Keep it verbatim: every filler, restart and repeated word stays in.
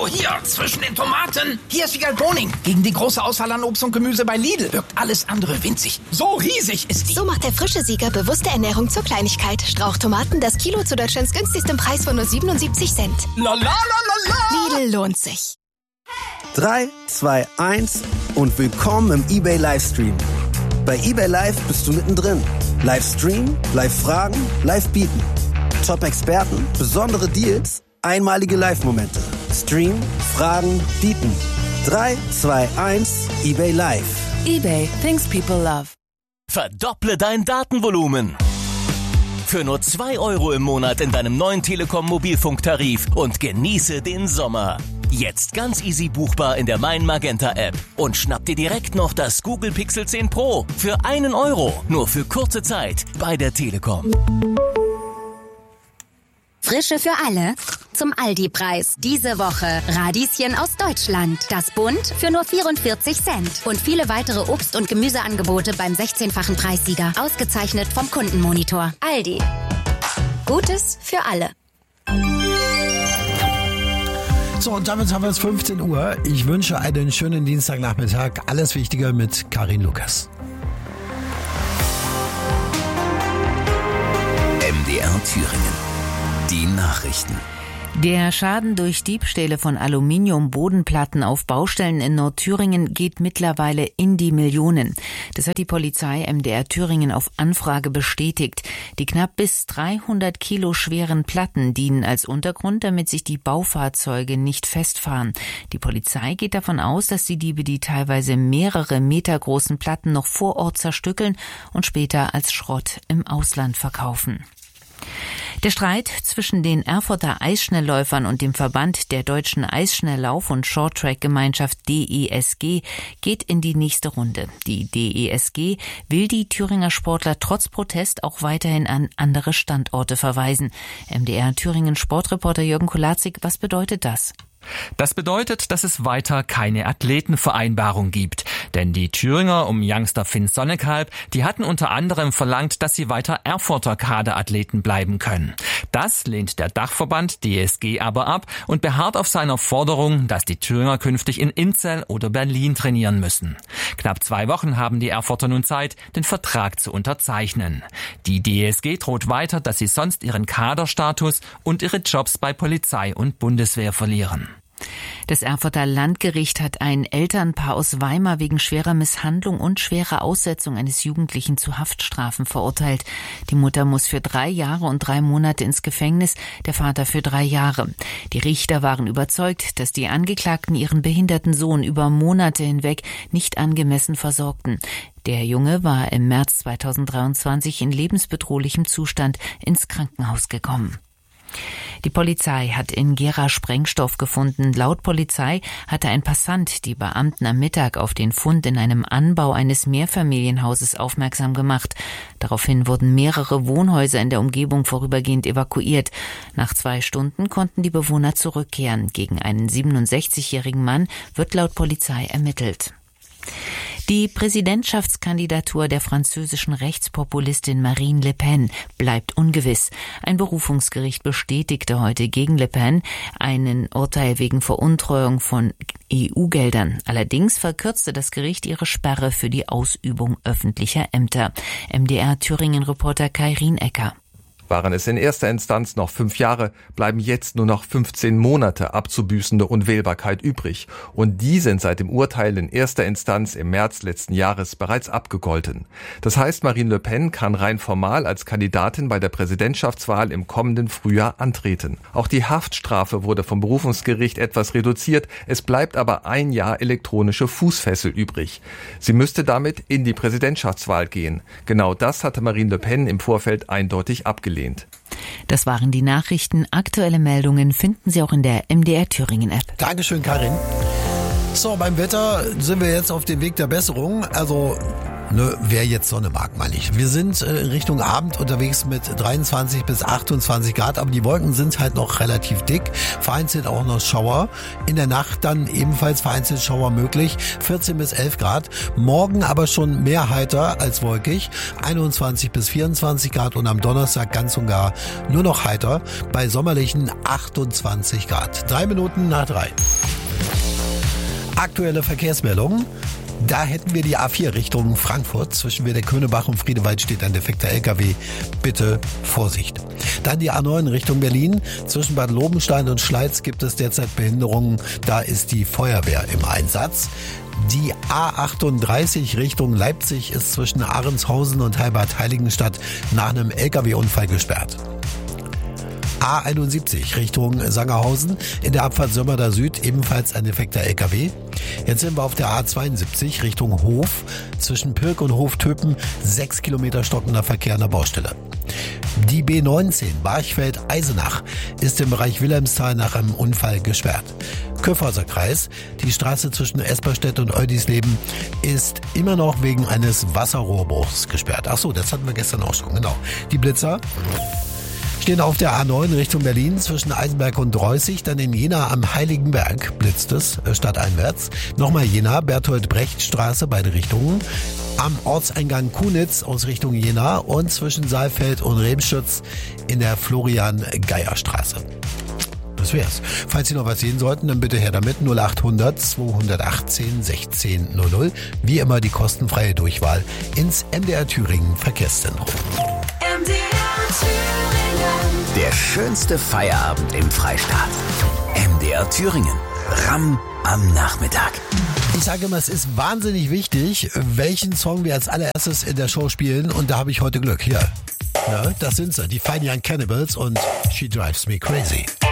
Oh, hier, zwischen den Tomaten. Hier ist Vigal Boning. Gegen die große Auswahl an Obst und Gemüse bei Lidl wirkt alles andere winzig. So riesig ist die. So macht der frische Sieger bewusste Ernährung zur Kleinigkeit. Strauchtomaten, das Kilo zu Deutschlands günstigstem Preis von nur siebenundsiebzig Cent. La la la la la. Lidl lohnt sich. drei, zwei, eins und willkommen im eBay Livestream. Bei eBay Live bist du mittendrin. Livestream, Live-Fragen, Live-Bieten. Top-Experten, besondere Deals, einmalige Live-Momente. Stream, Fragen, Bieten. drei, zwei, eins, eBay Live. eBay, things people love. Verdopple dein Datenvolumen. Für nur zwei Euro im Monat in deinem neuen Telekom-Mobilfunktarif und genieße den Sommer. Jetzt ganz easy buchbar in der Mein Magenta App. Und schnapp dir direkt noch das Google Pixel zehn Pro für einen Euro. Nur für kurze Zeit bei der Telekom. Frische für alle zum Aldi-Preis. Diese Woche Radieschen aus Deutschland. Das Bund für nur vierundvierzig Cent. Und viele weitere Obst- und Gemüseangebote beim sechzehnfachen Preissieger. Ausgezeichnet vom Kundenmonitor. Aldi. Gutes für alle. So, und damit haben wir es fünfzehn Uhr. Ich wünsche einen schönen Dienstagnachmittag. Alles Wichtige mit Karin Lukas. M D R Thüringen. Die Nachrichten. Der Schaden durch Diebstähle von Aluminiumbodenplatten auf Baustellen in Nordthüringen geht mittlerweile in die Millionen. Das hat die Polizei M D R Thüringen auf Anfrage bestätigt. Die knapp bis dreihundert Kilo schweren Platten dienen als Untergrund, damit sich die Baufahrzeuge nicht festfahren. Die Polizei geht davon aus, dass die Diebe die teilweise mehrere Meter großen Platten noch vor Ort zerstückeln und später als Schrott im Ausland verkaufen. Der Streit zwischen den Erfurter Eisschnellläufern und dem Verband der Deutschen Eisschnelllauf- und Shorttrack-Gemeinschaft D E S G geht in die nächste Runde. Die D E S G will die Thüringer Sportler trotz Protest auch weiterhin an andere Standorte verweisen. M D R Thüringen Sportreporter Jürgen Kulazik, was bedeutet das? Das bedeutet, dass es weiter keine Athletenvereinbarung gibt. Denn die Thüringer um Youngster Finn Sonnekalb, die hatten unter anderem verlangt, dass sie weiter Erfurter Kaderathleten bleiben können. Das lehnt der Dachverband D E S G aber ab und beharrt auf seiner Forderung, dass die Thüringer künftig in Inzell oder Berlin trainieren müssen. Knapp zwei Wochen haben die Erfurter nun Zeit, den Vertrag zu unterzeichnen. Die D E S G droht weiter, dass sie sonst ihren Kaderstatus und ihre Jobs bei Polizei und Bundeswehr verlieren. Das Erfurter Landgericht hat ein Elternpaar aus Weimar wegen schwerer Misshandlung und schwerer Aussetzung eines Jugendlichen zu Haftstrafen verurteilt. Die Mutter muss für drei Jahre und drei Monate ins Gefängnis, der Vater für drei Jahre. Die Richter waren überzeugt, dass die Angeklagten ihren behinderten Sohn über Monate hinweg nicht angemessen versorgten. Der Junge war im März zweitausenddreiundzwanzig in lebensbedrohlichem Zustand ins Krankenhaus gekommen. Die Polizei hat in Gera Sprengstoff gefunden. Laut Polizei hatte ein Passant die Beamten am Mittag auf den Fund in einem Anbau eines Mehrfamilienhauses aufmerksam gemacht. Daraufhin wurden mehrere Wohnhäuser in der Umgebung vorübergehend evakuiert. Nach zwei Stunden konnten die Bewohner zurückkehren. Gegen einen siebenundsechzigjährigen Mann wird laut Polizei ermittelt. Die Präsidentschaftskandidatur der französischen Rechtspopulistin Marine Le Pen bleibt ungewiss. Ein Berufungsgericht bestätigte heute gegen Le Pen einen Urteil wegen Veruntreuung von E U-Geldern. Allerdings verkürzte das Gericht ihre Sperre für die Ausübung öffentlicher Ämter. M D R Thüringen-Reporter Kai Rienecker. Waren es in erster Instanz noch fünf Jahre, bleiben jetzt nur noch fünfzehn Monate abzubüßende Unwählbarkeit übrig. Und die sind seit dem Urteil in erster Instanz im März letzten Jahres bereits abgegolten. Das heißt, Marine Le Pen kann rein formal als Kandidatin bei der Präsidentschaftswahl im kommenden Frühjahr antreten. Auch die Haftstrafe wurde vom Berufungsgericht etwas reduziert. Es bleibt aber ein Jahr elektronische Fußfessel übrig. Sie müsste damit in die Präsidentschaftswahl gehen. Genau das hatte Marine Le Pen im Vorfeld eindeutig abgelehnt. Das waren die Nachrichten. Aktuelle Meldungen finden Sie auch in der M D R Thüringen App. Dankeschön, Karin. So, beim Wetter sind wir jetzt auf dem Weg der Besserung. Also Ne, wer jetzt Sonne mag, meine ich. Wir sind äh, in Richtung Abend unterwegs mit dreiundzwanzig bis achtundzwanzig Grad, aber die Wolken sind halt noch relativ dick. Vereinzelt auch noch Schauer. In der Nacht dann ebenfalls vereinzelt Schauer möglich. vierzehn bis elf Grad. Morgen aber schon mehr heiter als wolkig. einundzwanzig bis vierundzwanzig Grad und am Donnerstag ganz und gar nur noch heiter bei sommerlichen achtundzwanzig Grad. Drei Minuten nach drei. Aktuelle Verkehrsmeldungen. Da hätten wir die A vier Richtung Frankfurt. Zwischen Werder-Könebach und Friedewald steht ein defekter L K W. Bitte Vorsicht. Dann die A neun Richtung Berlin. Zwischen Bad Lobenstein und Schleiz gibt es derzeit Behinderungen. Da ist die Feuerwehr im Einsatz. Die A achtunddreißig Richtung Leipzig ist zwischen Ahrendshausen und Heilbad-Heiligenstadt nach einem L K W-Unfall gesperrt. A einundsiebzig Richtung Sangerhausen, in der Abfahrt Sömmerda Süd ebenfalls ein defekter L K W. Jetzt sind wir auf der A zweiundsiebzig Richtung Hof, zwischen Pirk und Hoftöpen sechs Kilometer stockender Verkehr an der Baustelle. Die B neunzehn Barchfeld-Eisenach ist im Bereich Wilhelmsthal nach einem Unfall gesperrt. Kyffhauser Kreis, die Straße zwischen Esperstedt und Eudisleben ist immer noch wegen eines Wasserrohrbruchs gesperrt. Ach so, das hatten wir gestern auch schon, genau. Die Blitzer stehen auf der A neun Richtung Berlin zwischen Eisenberg und Dreußig, dann in Jena am Heiligenberg blitzt es stadteinwärts. Nochmal Jena, Berthold-Brecht-Straße, beide Richtungen. Am Ortseingang Kunitz aus Richtung Jena und zwischen Saalfeld und Remschütz in der Florian-Geier-Straße. Das wär's. Falls Sie noch was sehen sollten, dann bitte her damit null achthundert zweihundertachtzehn sechzehn null null. Wie immer die kostenfreie Durchwahl ins M D R Thüringen Verkehrszentrum. M D R Thüringen. Der schönste Feierabend im Freistaat. M D R Thüringen. Ram am Nachmittag. Ich sage immer, es ist wahnsinnig wichtig, welchen Song wir als allererstes in der Show spielen. Und da habe ich heute Glück. Hier. Ja, das sind sie, die Fine Young Cannibals und She Drives Me Crazy.